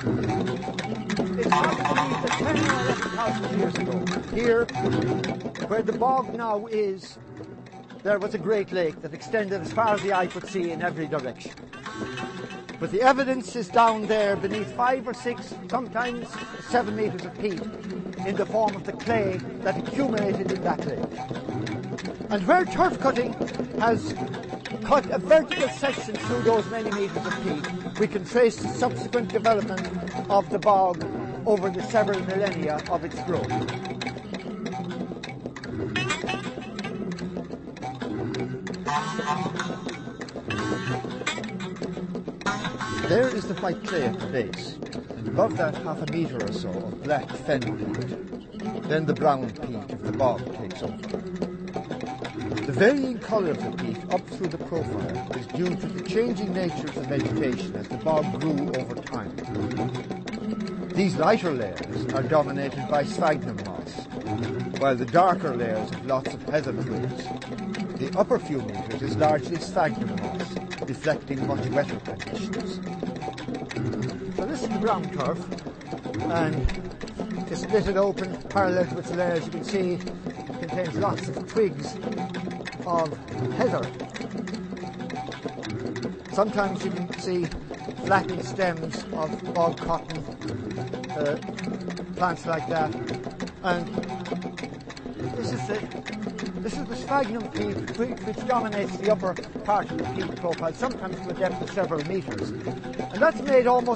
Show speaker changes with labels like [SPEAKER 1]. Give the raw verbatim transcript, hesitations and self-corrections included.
[SPEAKER 1] It's hard to believe that ten or eleven thousand years ago, here, where the bog now is, there was a great lake that extended as far as the eye could see in every direction. But the evidence is down there beneath five or six, sometimes seven metres of peat in the form of the clay that accumulated in that lake. And where turf cutting has cut a vertical section through those many metres of peat, we can trace the subsequent development of the bog over the several millennia of its growth. There is the white clay at the base, and above that half a metre or so of black fen peat. Then the brown peat of the bog takes over. The varying colour of the peat up through the profile is due to the changing nature of the vegetation as the bog grew over time. These lighter layers are dominated by sphagnum moss, while the darker layers have lots of heather twigs. The upper few metres is largely sphagnum moss, reflecting much wetter conditions. So this is the brown turf, and to split it open parallel to its layers, you can see it contains lots of twigs of heather. Sometimes you can see flattened stems of bog cotton, uh, plants like that, and this is the This is the sphagnum peat which dominates the upper part of the peat profile, sometimes to a depth of several metres. And that's made almost